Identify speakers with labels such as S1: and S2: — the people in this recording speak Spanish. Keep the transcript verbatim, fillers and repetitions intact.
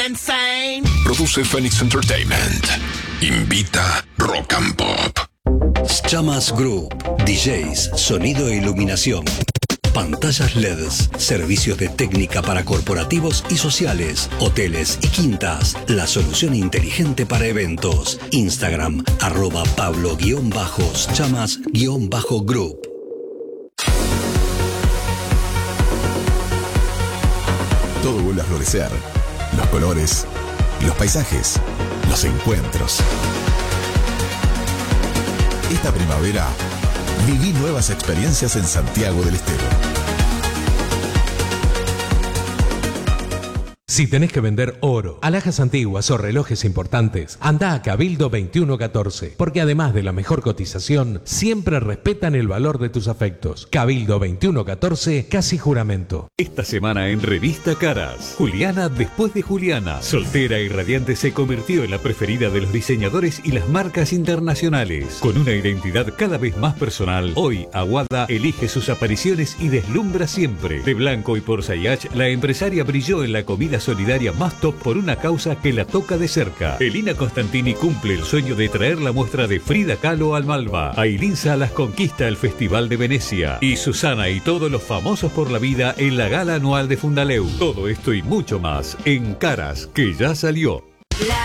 S1: insane.
S2: Produce Phoenix Entertainment. Invita Rock and Pop.
S3: Chamas Group. D Js, sonido e iluminación. Pantallas L E Ds, servicios de técnica para corporativos y sociales, hoteles y quintas. La solución inteligente para eventos. Instagram, arroba Pablo-Chamas-Group.
S4: Todo vuelve a florecer. Los colores, los paisajes, los encuentros. Esta primavera, viví nuevas experiencias en Santiago del Estero.
S5: Si tenés que vender oro, alhajas antiguas o relojes importantes, anda a Cabildo veintiuno catorce, porque además de la mejor cotización, siempre respetan el valor de tus afectos. Cabildo veintiuno catorce, casi juramento.
S6: Esta semana en Revista Caras, Juliana después de Juliana, soltera y radiante, se convirtió en la preferida de los diseñadores y las marcas internacionales. Con una identidad cada vez más personal, hoy Aguada elige sus apariciones y deslumbra siempre. De blanco y por Sayach, la empresaria brilló en la comida solidaria más top por una causa que la toca de cerca. Elina Constantini cumple el sueño de traer la muestra de Frida Kahlo al Malva. Ailín Salas conquista el Festival de Venecia. Y Susana y todos los famosos por la vida en la gala anual de Fundaleu. Todo esto y mucho más en Caras, que ya salió.
S7: La